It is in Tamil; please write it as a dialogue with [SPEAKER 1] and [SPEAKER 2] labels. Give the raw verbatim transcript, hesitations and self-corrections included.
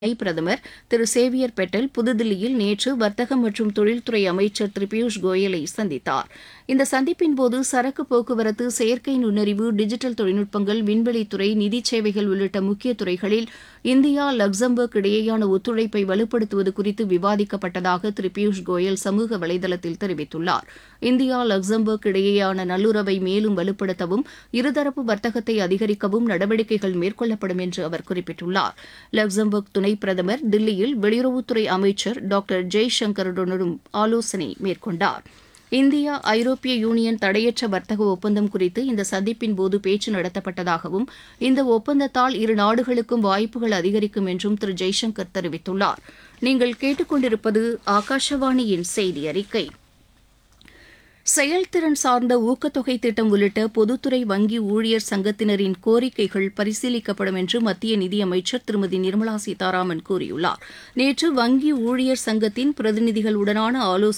[SPEAKER 1] இணை பிரதமர் திரு சேவியர் பெட்டல் புதுதில்லியில் நேற்று வர்த்தகம் மற்றும் தொழில்துறை அமைச்சர் திரு பியூஷ் கோயலை சந்தித்தார். இந்த சந்திப்பின்போது சரக்கு போக்குவரத்து, செயற்கை நுண்ணறிவு, டிஜிட்டல் தொழில்நுட்பங்கள், விண்வெளித்துறை, நிதிச் சேவைகள் உள்ளிட்ட முக்கிய துறைகளில் இந்தியா லக்சம்பர்க் இடையேயான ஒத்துழைப்பை வலுப்படுத்துவது குறித்து விவாதிக்கப்பட்டதாக திரு பியூஷ் கோயல் சமூக வலைதளத்தில் தெரிவித்துள்ளார். இந்தியா லக்சம்பர்க் இடையேயான நல்லுறவை மேலும் வலுப்படுத்தவும், இருதரப்பு வர்த்தகத்தை அதிகரிக்கவும் நடவடிக்கைகள் மேற்கொள்ளப்படும் என்று அவர் குறிப்பிட்டுள்ளார். லக்சம்பர்க் துணை பிரதமர் தில்லியில் வெளியுறவுத்துறை அமைச்சர் டாக்டர் ஜெய்சங்கருடனும் ஆலோசனை மேற்கொண்டார். இந்தியா ஐரோப்பிய யூனியன் தடையற்ற வர்த்தக ஒப்பந்தம் குறித்து இந்த சந்திப்பின்போது பேச்சு நடத்தப்பட்டதாகவும், இந்த ஒப்பந்தத்தால் இரு நாடுகளுக்கும் வாய்ப்புகள் அதிகரிக்கும் என்றும் திரு ஜெய்சங்கர் தெரிவித்துள்ளார். நீங்கள் கேட்டுக்கொண்டிருப்பது ஆகாஷவாணியின் செய்தி அறிக்கை. செயல்திறன் சார்ந்த ஊக்கத்தொகை திட்டம் உள்ளிட்ட பொதுத்துறை வங்கி ஊழியர் சங்கத்தினரின் கோரிக்கைகள் பரிசீலிக்கப்படும் என்று மத்திய நிதியமைச்சர் திருமதி நிர்மலா சீதாராமன் கூறியுள்ளார். நேற்று வங்கி ஊழியர் சங்கத்தின் பிரதிநிதிகளுடனான ஆலோசனை